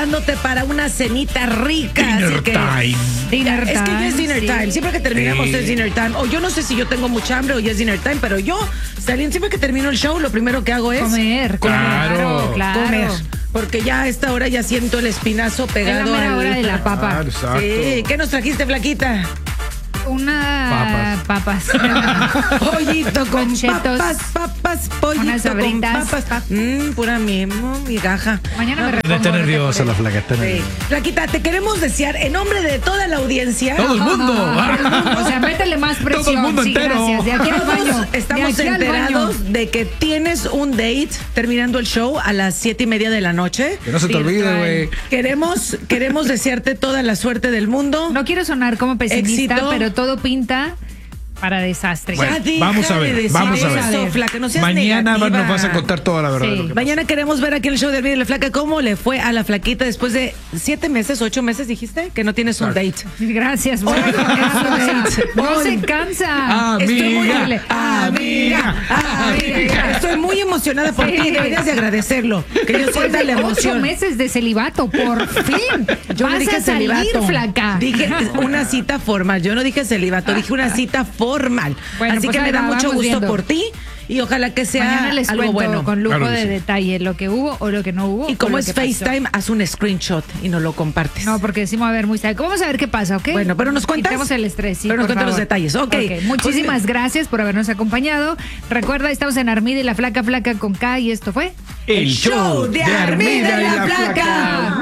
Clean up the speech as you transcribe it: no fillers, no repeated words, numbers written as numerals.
Dándote para una cenita rica. Dinner time. Dinner time. Es que ya es dinner time. Sí. Siempre que terminamos es dinner time. O yo no sé si yo tengo mucha hambre o ya es dinner time, pero yo, siempre que termino el show, lo primero que hago es comer. Claro. comer. Porque ya a esta hora ya siento el espinazo pegado a la hora de la papa. Claro, exacto. Sí, ¿qué nos trajiste, flaquita? Papas. Pollito con Chetos. papas, pollito Unas con sabritas. papas. Pura migaja. Mañana me Está repongo. nerviosa la flaca, está Sí. nerviosa. Flaquita, te queremos desear en nombre de toda la audiencia. Todo el mundo. O sea, métele más presión. Todo el mundo sí, entero. gracias. De aquí al baño. Todos estamos De aquí al enterados baño. de que tienes un date terminando el show a las 7:30 de la noche. Que no se te olvide, güey. Queremos desearte toda la suerte del mundo. No quiero sonar como pesimista, Éxito. pero todo pinta para desastre. Bueno, Ya deja vamos a ver, de decir vamos a ver. eso, flaca, no seas Mañana negativa. nos vas a contar toda la verdad. Sí. de lo que Mañana queremos ver aquí en el show de Armida y la Flaca cómo le fue a la flaquita después de 7 meses, 8 meses, dijiste, que no tienes un date. Gracias. Hoy, Bueno, no hoy. se cansa. pasó. Amiga. Estoy muy emocionada por Sí. ti, deberías de agradecerlo. Que yo Después sienta la de 8 emoción. meses de celibato, por fin. Yo no vas dije a salir, celibato. flaca. Dije una cita formal. Yo no dije celibato, dije una cita formal. Bueno, Así pues que me ahí da va, mucho vamos gusto viendo. por ti y ojalá que sea Mañana les algo cuento bueno. con lujo Claro que de sí. detalle lo que hubo o lo que no hubo. Y o como lo es que pasó. FaceTime, haz un screenshot y nos lo compartes. No, porque decimos a ver muy tarde. Vamos a ver qué pasa, ¿ok? Bueno, pero nos cuentas. Quitemos el estrés, sí, Pero nos por cuentas los favor. detalles. Ok. Muchísimas gracias por habernos acompañado. Recuerda, estamos en Armida y la Flaca con K y esto fue... El show de Armida y la Flaca.